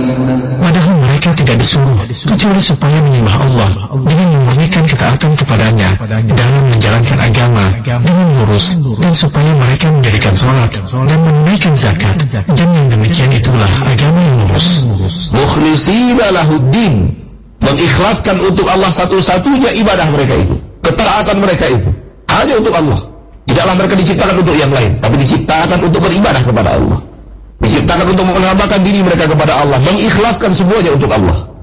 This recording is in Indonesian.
Padahal mereka tidak disuruh kecuali supaya menyembah Allah dengan memurnikan ketaatan kepadanya dalam menjalankan agama dengan lurus, dan supaya mereka mendirikan sholat dan menunaikan zakat, dan yang demikian itulah agama yang lurus. Mukhlishina lahuddin, mengikhlaskan untuk Allah satu-satunya ibadah mereka itu, ketaatan mereka itu hanya untuk Allah. Tidaklah mereka diciptakan untuk yang lain, tapi diciptakan untuk beribadah kepada Allah, diciptakan untuk menghambakan diri mereka kepada Allah, mengikhlaskan semuanya untuk Allah.